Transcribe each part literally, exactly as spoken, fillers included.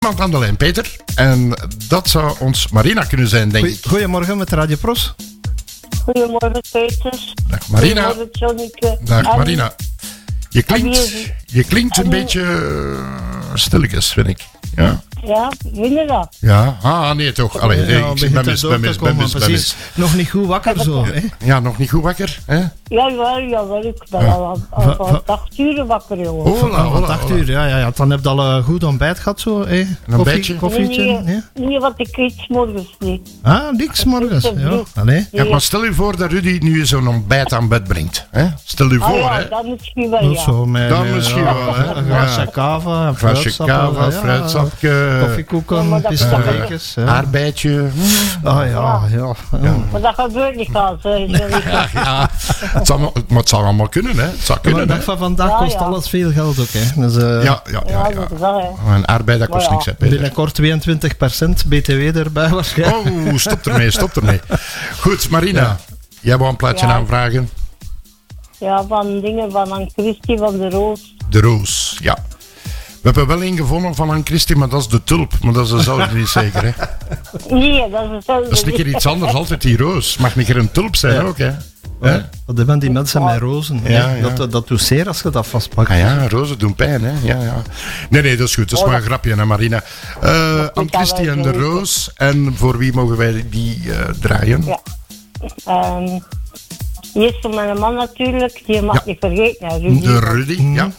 Iemand aan de lijn, Peter. En dat zou ons Marina kunnen zijn, denk ik. Goedemorgen met Radio Pros. Goedemorgen, Peter. Dag Marina. Goedemorgen, Jonneke. Dag En- Marina. Je klinkt, en- je klinkt een en- beetje uh, stilletjes, vind ik. Ja, Ja, vind je dat? ja. Ah, nee, toch. Allee, Ja, nee, ik begint ben er mis, door ben te mis, ben komen, mis, ben precies. mis. Nog niet goed wakker zo, hè? Ja, nog niet goed wakker, hè? Ja, ja, jawel. Ik ben Ja. al, al, al van acht uur wakker, jongen. Oh, Hola, Van hola, acht hola. uur, ja, ja, ja. Dan heb je al een goed ontbijt gehad, zo, hè? Een ontbijtje? Koffietje, nee, ja? nee, nee, want ik eet 's morgens niet. Ah, niks morgens, te ja. vroeg. Allee. Ja, Nee. maar stel je voor dat Rudy nu zo'n ontbijt aan bed brengt. Hè? Stel je Ah voor, ja, hè? dat misschien wel, Of ja. zo, met, Dan met, misschien ja, wel, hè? Een glasje Ja. kava, een Glasje fruitsappel, kava, ja, fruitsapje, Ja, maar koffiekoeken, dat- pistachekjes. Ja. aardbeidje. Ah ja, ja. ja. Maar dat gebeurt niet gaan, zeg. Ja, ja. Het, zal, maar het zal allemaal kunnen, hè? Het zal Maar kunnen, de hè? dag van vandaag Ja, kost ja. alles veel geld ook, hè. Dus, uh, Ja, ja, ja. Ja, ja. dat is dat, hè. Een aardbei, dat kost Maar ja. niks, hè, Peter. binnenkort tweeëntwintig procent B T W erbij waarschijnlijk. Oh, stop ermee, stop ermee. Goed, Marina. Ja. Jij wou een plaatje Ja. aanvragen? Ja, van dingen van Anne Christie van de Roos. De roos, ja. We hebben wel één gevonden van Anne Christie, maar dat is de tulp. Maar dat is dezelfde niet zeker, hè? Nee, dat is hetzelfde. Dat is een keer iets anders, altijd die roos. Mag een keer een tulp zijn Ja. ook, hè? Hè? Dat hebben die mensen met rozen. hè. Ja, ja. Dat, dat doet zeer als je dat vastpakt. Ah ja, rozen doen pijn, hè? Ja, ja. Nee, nee, dat is goed. Dat is Oh, maar een grapje, hè, Marina. Uh, Anne kan Christie wel en de zo. roos. En voor wie mogen wij die uh, draaien? Ja. Ehm eerst voor mijn man natuurlijk, die mag Ja. niet vergeten, hè, Rudy. De Rudy, ja.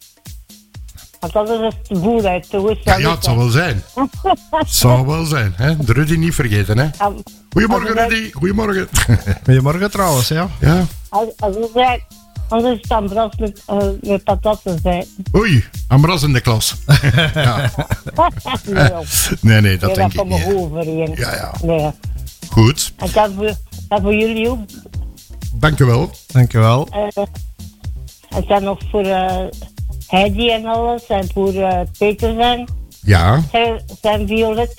Want dat is de boer uit de Oost. Ja, ja, het zal wel zijn. Het zal wel zijn, hè? De Rudy niet vergeten, hè? Goedemorgen, Rudy. Goedemorgen. Goedemorgen trouwens, ja. Ja. Als, als we zeggen, anders is het ambras met, uh, met patatten zijn. Oei, Ambras in de klas. Ja. Nee, joh. Nee, nee, dat Nee, denk ik komt me niet. hè. overeen. Ja, ja. Nee. Goed, En dat voor, dat voor jullie ook. dank u wel. Dankjewel. Uh, en dan nog voor uh, Heidi en alles. En voor uh, Peter zijn, Ja, zijn, zijn Violet.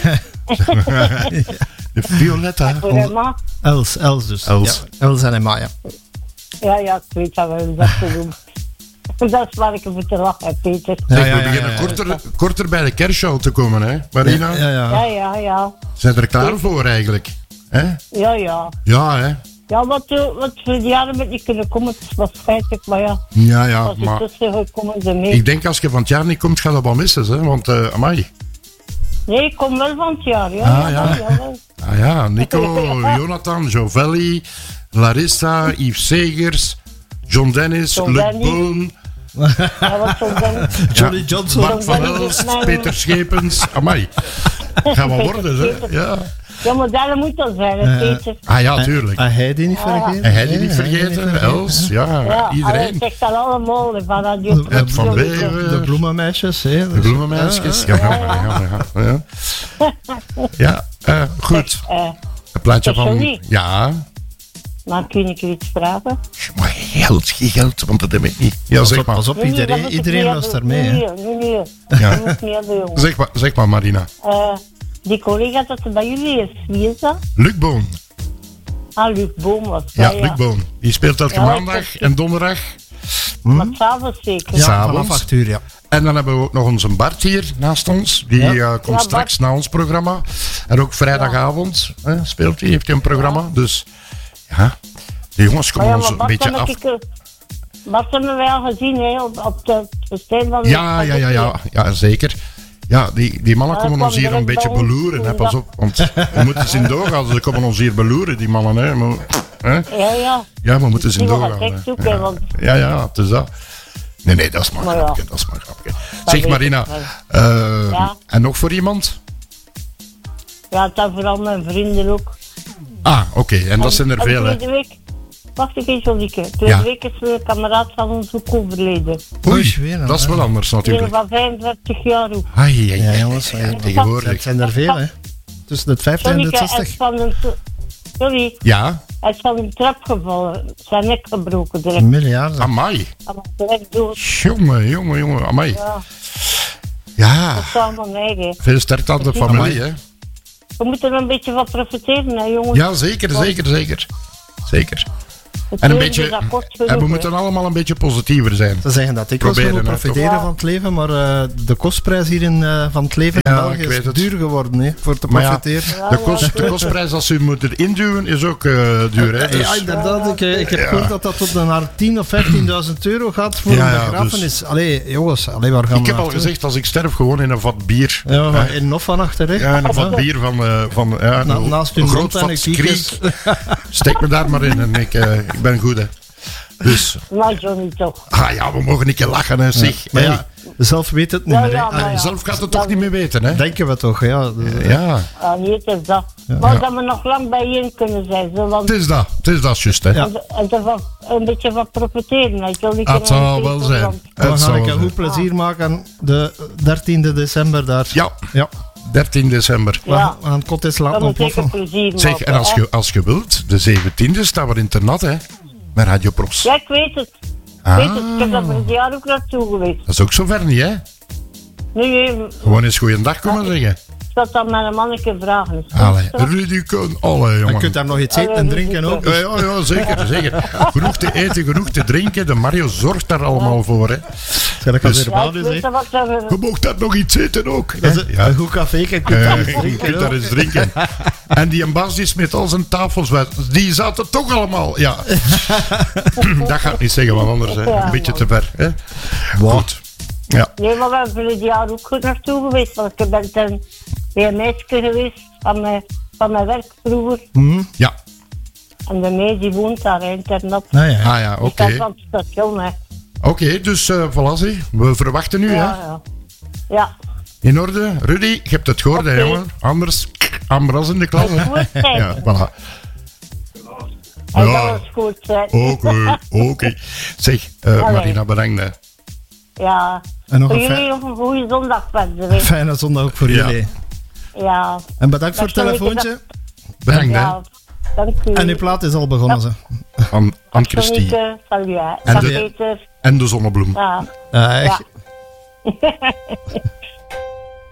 de Violetta. Voor Emma. Els, Els dus. Els. Ja, Els en Emma, ja. Ja, ja, ik weet dat wel, dat te doen. Dat is waar ik voor te lachen, hè, Peter. Ja, Zeg, ja, we ja, beginnen ja. Korter, korter bij de kerstshow te komen, hè, Marina? Ja, ja. Ja, ja, ja. Zijn er klaar voor eigenlijk? Hè? Ja, ja. Ja, hè? Ja, wat, uh, wat voor die jaren met niet kunnen komen, het was feitelijk, maar ja. Ja, ja, Als ik maar tussen gekomen ze mee. ik denk als je van het jaar niet komt, ga dat wel missen, hè? Want, uh, amai. Nee, ik kom wel van het jaar, ja. Ah, ja. ja. dat jawel. Ah ja, Nico, Jonathan, Jovelli, Larissa, Yves Segers, John Dennis, John Luc Dennis. Boon, Ja, wat zo dan. Johnny ja, Johnson. Bart van John Dennis Els, is mijn- Peter Schepens, amai. Gaan we worden, hè? Ja. Ja, maar dat moet dat zijn, hè, Peter. Ah ja, tuurlijk. En Heidi niet vergeten. En hij die niet Ja, Heidi vergeten, Els, ja, Ja, iedereen. Hij zegt dat allemaal, hè, van Radio Het van Jullie Weeuwen. zeggen. De bloemenmeisjes, hè. De bloemenmeisjes, ja, ja, ja. Ja, ja. ja eh, goed. Eh, Een plaatje zeg, van... Johnny. Ja. maar kun ik u iets vragen? Maar geld, geen geld, want dat heb ik niet. Ja, Pas zeg op, maar. pas op, Nee, nee, dat iedereen, moet ik iedereen niet luistert hebben. mee, hè. Nee, nee, nee. Ja. Dat moet ik niet hebben, jongen. Zeg maar, zeg maar, Marina. Eh, die collega dat er bij jullie is, wie is dat? Luc Boon. Ah, Luc Boom was Ja, dat, Luc Boon. Die speelt elke Ja, maandag ik- en donderdag. Maar s'avonds zeker. Ja, S'avonds. vanaf acht uur, ja. En dan hebben we ook nog onze Bart hier naast ons. Die Ja. eh, komt Ja, straks Bart. naar ons programma. En ook vrijdagavond eh, speelt hij, heeft hij een programma. Dus ja, de jongens Maar komen ja, ons maar een Bart beetje heb af. ik, eh, Bart hebben wij al gezien, hè, op, op de festijn van... Ja, ja, ja, ja, ja, zeker. Ja, die, die mannen Ja, komen kwam ons hier een direct beetje bij ons. beloeren, hè, pas op. Want we moeten ze in doorgaan, ze komen ons hier beloeren, die mannen. Hè. Maar, hè? Ja, ja. Ja, we moeten ze in Die gaan doorgaan. gek hè. zoeken, Ja. want- ja, ja, het is dat. Nee, nee, dat is maar Maar een ja. grapje, dat is maar een grapje. Dat Zeg weet Marina, ik wel. eh, Ja. en nog voor iemand? Ja, dat vooral mijn vrienden ook. Ah, oké, en dat zijn er En veel, hè. tweede week... Wacht ik eens, Jolieke. Tweede Ja. week is een kameraad van ons ook overleden. Oei, Oei, weer een, dat is wel hè. anders Die natuurlijk. van vijfendertig jaar ook. Ai, ai, Ja, ai, jongens, ai, ja. ai, tegenwoordig. Het zijn er veel, hè. Tussen de vijftig en de Jolieke is zestig. van een... Sorry, Ja, hij is van een trap gevallen. Zijn nek gebroken direct. Miljarden. amai. Hij was direct dood. Jongen, jongen, jongen, amai. Ja, Ja, dat is allemaal mij, hè. veel sterkte aan de familie, hè. We moeten er een beetje van profiteren, hè, jongens. Ja, zeker, zeker, zeker. Zeker. Het En, een leven beetje, is akkoord genoeg, en we hè. moeten allemaal een beetje positiever zijn. Ze zeggen dat ik wel Proberen, wil hè, profiteren toch? van het leven, maar uh, de kostprijs hier in, uh, van het leven in Ja, België ik weet is het. duur geworden, hè, voor te Maar ja, profiteren. Ja, De, ja, kost, de kostprijs als u moet erin duwen is ook uh, duur. Hè? Ja, Dus, inderdaad. Ik, ik heb Ja. gehoord dat dat tot naar tien of vijftienduizend euro gaat voor Ja, een ja, begrafenis. dus- Allee, jongens, allee, waar gaan ik we heb al naartoe? gezegd, als ik sterf, gewoon in een vat bier. Ja, maar Hè? in nog van achter, hè? Ja, een vat bier van, uh, van ja, Na- een, naast een uw groot mond en vat uw kriek. kiekjes. Steek me daar maar in en ik, uh, ik ben goed. Hè. Dus, Maar Johnny toch. ah ja, we mogen een keer lachen. Hè, zeg. Maar Hey, ja, zelf weet het niet Ja, meer. hè. ja, maar Allee, ja. zelf gaat het toch niet meer weten, hè? Denken we toch, ja. Dus, Ja, Ah, nee, het is dat. Maar dat we nog lang bijeen kunnen zijn. Zolang het is dat. Het is dat, juist, hè. Ja. en, en ervan een beetje van profiteren. Hè. Johnny Het zal wel zijn. we Het gaan zal een wel keer goed zijn. plezier maken de dertiende december daar. Ja, Ja. dertien december. We Ja. gaan- we gaan het kot eens Dat laten moet zeker ontploffen. plezier Zeg, maken. en als hè. je, als je wilt, de zeventiende staan we in Ternat, hè? Met Radio Pros. Ja, ik weet het. Ik Ah. weet het. Ik heb daar vorig jaar ook naartoe geweest. Dat is ook zo ver niet, hè? Nu, nee, Gewoon eens goeiedag komen zeggen. ik zat dan met een manneke vragen. Is Allee, dat? Rudy Koen. Allee, Je jongen. kunt daar nog iets eten en drinken ook. Ja, ja, ja, zeker, zeker. Genoeg te eten, genoeg te drinken. De Mario zorgt daar allemaal voor, hè. Ja, dat kan Dus- weer Ja, bouwen, ik weet hè. wat we... Je mocht daar nog iets eten ook. Dat is hè. een- Ja. een goed café, je kunt Eh, daar eens je drinken. kunt hè. daar eens drinken. En die baas die smeet al zijn tafels weg. Die zaten toch allemaal. Ja. Dat ga ik niet zeggen, want anders hè. Een beetje te ver. Hè. Goed. Ja. Nee, maar we hebben vorig jaar ook goed naartoe geweest. Want ik ben ten, bij een meisje geweest van mijn, van mijn werk vroeger. Ja. En de meid die woont daar hè, in Ternat. Nou ja. Ah ja, Die oké. staat van het station, hè. Oké, dus uh, voilà, zie. We verwachten nu, hè. Ja, ja. Ja, In orde. Rudy, je hebt het gehoord, hè, Oké. jongen. Anders, ambras in de klas, hè. goed zijn. Ja, voilà. En Ja. dat is goed zijn. Oké, oké. Zeg, uh, Allee. Marina, bedankt, hè. Ja. En nog Voor een jullie fijn- nog een goede zondag verder. hè. Fijne zondag ook voor Ja. jullie. Ja. En bedankt voor het Dat zal ik telefoontje. Bedankt, hè. Ja. Dank u. En uw plaat is al begonnen, ze. Aan, aan Christie. Sonieke, salut hè. En Dag de- Peter. En de zonnebloem. Ja. Ja, echt. Ja.